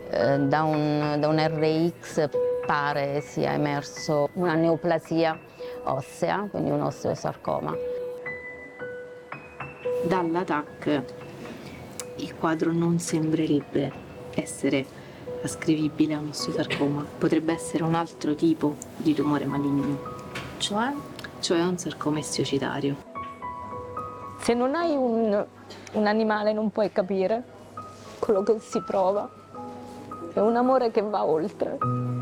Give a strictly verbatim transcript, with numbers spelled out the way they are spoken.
Eh, da, un, da un R X pare sia emerso una neoplasia ossea, quindi un osteosarcoma. Dalla T A C il quadro non sembrerebbe essere ascrivibile a un osteosarcoma, potrebbe essere un altro tipo di tumore maligno, Cioè? cioè un sarcoma istiocitario. Se non hai un, un animale non puoi capire quello che si prova. È un amore che va oltre.